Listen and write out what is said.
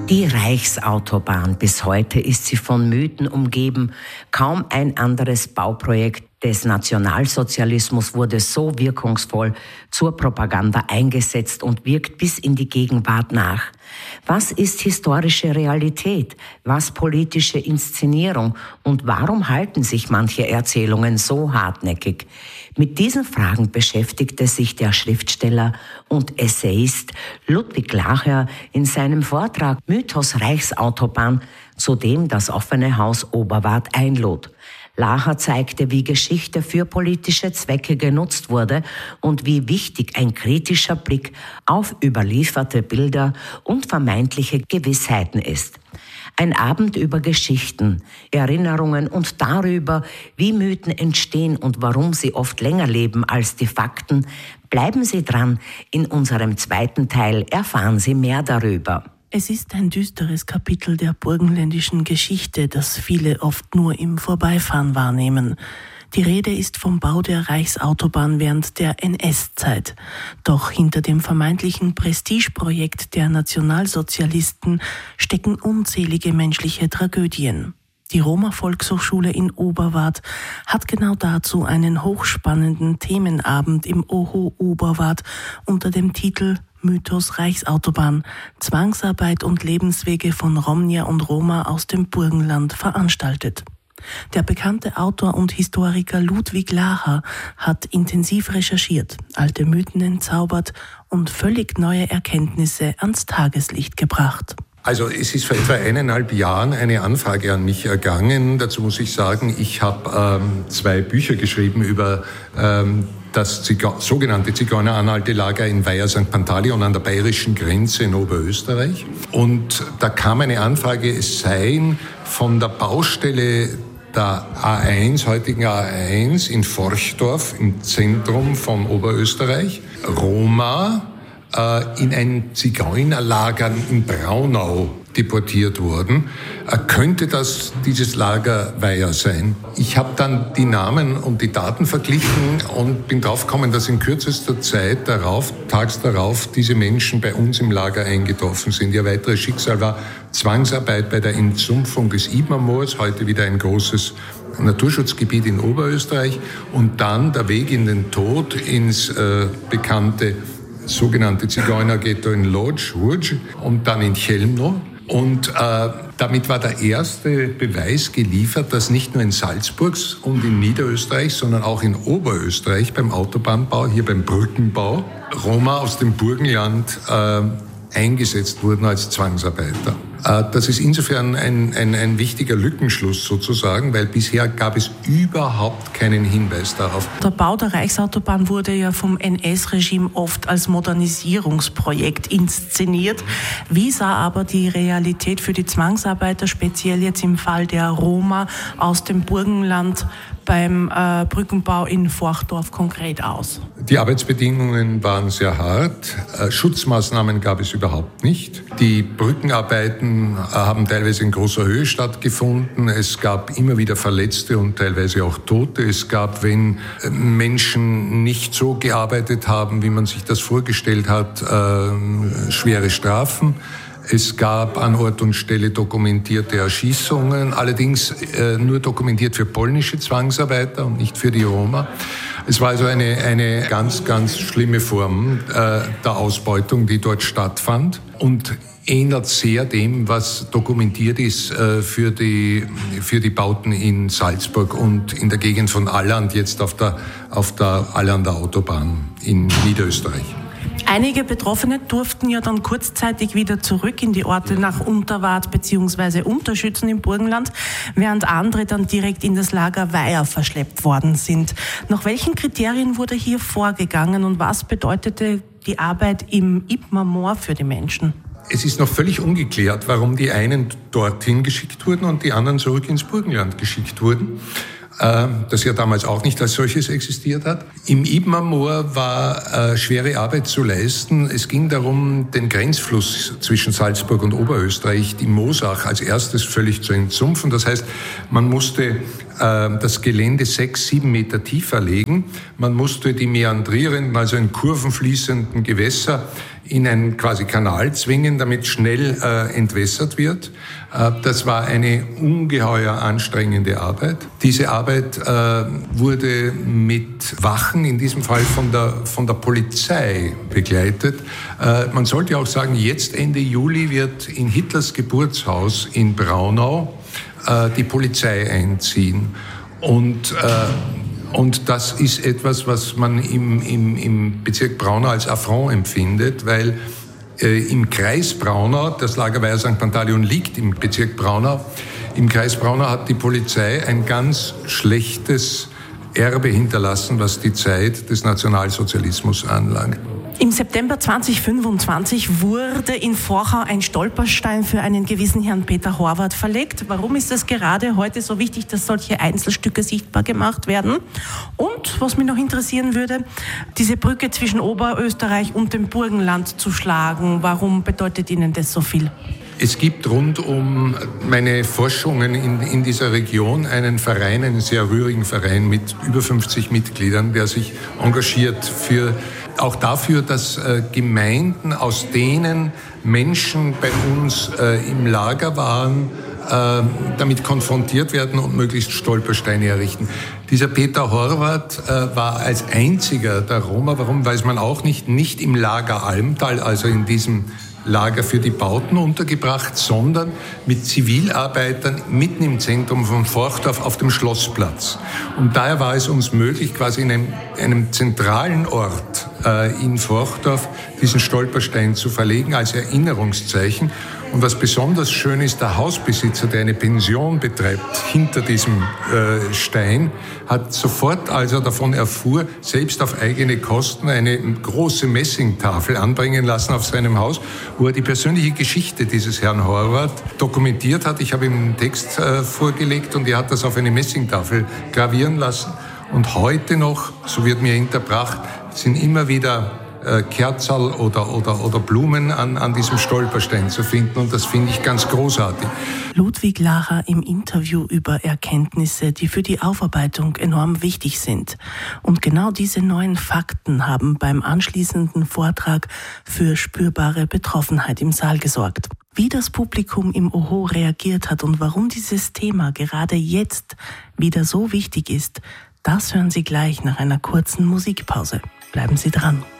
Die Reichsautobahn. Bis heute ist sie von Mythen umgeben. Kaum ein anderes Bauprojekt des Nationalsozialismus wurde so wirkungsvoll zur Propaganda eingesetzt und wirkt bis in die Gegenwart nach. Was ist historische Realität? Was politische Inszenierung? Und warum halten sich manche Erzählungen so hartnäckig? Mit diesen Fragen beschäftigte sich der Schriftsteller und Essayist Ludwig Lacher in seinem Vortrag Mythos Reichsautobahn, zu dem das Offene Haus Oberwart einlud. Lacher zeigte, wie Geschichte für politische Zwecke genutzt wurde und wie wichtig ein kritischer Blick auf überlieferte Bilder und vermeintliche Gewissheiten ist. Ein Abend über Geschichten, Erinnerungen und darüber, wie Mythen entstehen und warum sie oft länger leben als die Fakten. Bleiben Sie dran, in unserem zweiten Teil erfahren Sie mehr darüber. Es ist ein düsteres Kapitel der burgenländischen Geschichte, das viele oft nur im Vorbeifahren wahrnehmen. Die Rede ist vom Bau der Reichsautobahn während der NS-Zeit. Doch hinter dem vermeintlichen Prestigeprojekt der Nationalsozialisten stecken unzählige menschliche Tragödien. Die Roma-Volkshochschule in Oberwart hat genau dazu einen hochspannenden Themenabend im OHO Oberwart unter dem Titel Mythos Reichsautobahn, Zwangsarbeit und Lebenswege von Romnia und Roma aus dem Burgenland veranstaltet. Der bekannte Autor und Historiker Ludwig Lacher hat intensiv recherchiert, alte Mythen entzaubert und völlig neue Erkenntnisse ans Tageslicht gebracht. Also es ist vor etwa 1,5 Jahren eine Anfrage an mich ergangen. Dazu muss ich sagen, ich habe 2 Bücher geschrieben über das sogenannte Zigeuner-Anhaltelager in Weiher St. Pantaleon an der bayerischen Grenze in Oberösterreich. Und da kam eine Anfrage, es seien von der Baustelle der A1, heutigen A1 in Forchdorf im Zentrum von Oberösterreich, Roma in ein Zigeunerlager in Braunau deportiert worden. Könnte das dieses Lager Weiher sein? Ich habe dann die Namen und die Daten verglichen und bin draufgekommen, dass in kürzester Zeit tags darauf, diese Menschen bei uns im Lager eingetroffen sind. Ihr weiteres Schicksal war Zwangsarbeit bei der Entsumpfung des Ibmermoors, heute wieder ein großes Naturschutzgebiet in Oberösterreich, und dann der Weg in den Tod ins bekannte sogenannte Zigeunerghetto in Lodz und dann in Chelmno. Und damit war der erste Beweis geliefert, dass nicht nur in Salzburg und in Niederösterreich, sondern auch in Oberösterreich beim Autobahnbau, hier beim Brückenbau, Roma aus dem Burgenland eingesetzt wurden als Zwangsarbeiter. Das ist insofern ein wichtiger Lückenschluss sozusagen, weil bisher gab es überhaupt keinen Hinweis darauf. Der Bau der Reichsautobahn wurde ja vom NS-Regime oft als Modernisierungsprojekt inszeniert. Wie sah aber die Realität für die Zwangsarbeiter, speziell jetzt im Fall der Roma aus dem Burgenland, beim Brückenbau in Forchdorf konkret aus? Die Arbeitsbedingungen waren sehr hart. Schutzmaßnahmen gab es überhaupt nicht. Die Brückenarbeiten haben teilweise in großer Höhe stattgefunden. Es gab immer wieder Verletzte und teilweise auch Tote. Es gab, wenn Menschen nicht so gearbeitet haben, wie man sich das vorgestellt hat, schwere Strafen. Es gab an Ort und Stelle dokumentierte Erschießungen, allerdings nur dokumentiert für polnische Zwangsarbeiter und nicht für die Roma. Es war also eine ganz, ganz schlimme Form der Ausbeutung, die dort stattfand, und ähnelt sehr dem, was dokumentiert ist für die Bauten in Salzburg und in der Gegend von Alland, jetzt auf der Allander Autobahn in Niederösterreich. Einige Betroffene durften ja dann kurzzeitig wieder zurück in die Orte nach Unterwart bzw. Unterschützen im Burgenland, während andere dann direkt in das Lager Weiher verschleppt worden sind. Nach welchen Kriterien wurde hier vorgegangen und was bedeutete die Arbeit im Ibmermoor für die Menschen? Es ist noch völlig ungeklärt, warum die einen dorthin geschickt wurden und die anderen zurück ins Burgenland geschickt wurden, das ja damals auch nicht als solches existiert hat. Im Ibmermoor war schwere Arbeit zu leisten. Es ging darum, den Grenzfluss zwischen Salzburg und Oberösterreich, die Moosach, als erstes völlig zu entsumpfen. Das heißt, man musste das Gelände 6-7 Meter tiefer legen. Man musste die meandrierenden, also in Kurven fließenden Gewässer in einen quasi Kanal zwingen, damit schnell entwässert wird. Das war eine ungeheuer anstrengende Arbeit. Diese Arbeit wurde mit Wachen, in diesem Fall von der Polizei begleitet. Man sollte auch sagen, jetzt Ende Juli wird in Hitlers Geburtshaus in Braunau die Polizei einziehen. Und das ist etwas, was man im Bezirk Braunau als Affront empfindet, weil im Kreis Braunau, das Lager Weiher St. Pantaleon liegt im Bezirk Braunau, im Kreis Braunau hat die Polizei ein ganz schlechtes Erbe hinterlassen, was die Zeit des Nationalsozialismus anlangt. Im September 2025 wurde in Forchau ein Stolperstein für einen gewissen Herrn Peter Horvath verlegt. Warum ist es gerade heute so wichtig, dass solche Einzelstücke sichtbar gemacht werden? Und, was mich noch interessieren würde, diese Brücke zwischen Oberösterreich und dem Burgenland zu schlagen. Warum bedeutet Ihnen das so viel? Es gibt rund um meine Forschungen in dieser Region einen Verein, einen sehr rührigen Verein mit über 50 Mitgliedern, der sich engagiert auch dafür, dass Gemeinden, aus denen Menschen bei uns im Lager waren, damit konfrontiert werden und möglichst Stolpersteine errichten. Dieser Peter Horvath war als einziger der Roma, warum weiß man auch nicht im Lager Almtal, also in diesem Lager für die Bauten untergebracht, sondern mit Zivilarbeitern mitten im Zentrum von Forchdorf auf dem Schlossplatz. Und daher war es uns möglich, quasi in einem zentralen Ort in Forchdorf diesen Stolperstein zu verlegen als Erinnerungszeichen. Und was besonders schön ist, der Hausbesitzer, der eine Pension betreibt, hinter diesem Stein, hat sofort, als er davon erfuhr, selbst auf eigene Kosten eine große Messingtafel anbringen lassen auf seinem Haus, wo er die persönliche Geschichte dieses Herrn Horvath dokumentiert hat. Ich habe ihm einen Text vorgelegt und er hat das auf eine Messingtafel gravieren lassen. Und heute noch, so wird mir hinterbracht, sind immer wieder Kerzerl oder Blumen an diesem Stolperstein zu finden, und das finde ich ganz großartig. Ludwig Lacher im Interview über Erkenntnisse, die für die Aufarbeitung enorm wichtig sind. Und genau diese neuen Fakten haben beim anschließenden Vortrag für spürbare Betroffenheit im Saal gesorgt. Wie das Publikum im OHO reagiert hat und warum dieses Thema gerade jetzt wieder so wichtig ist, das hören Sie gleich nach einer kurzen Musikpause. Bleiben Sie dran.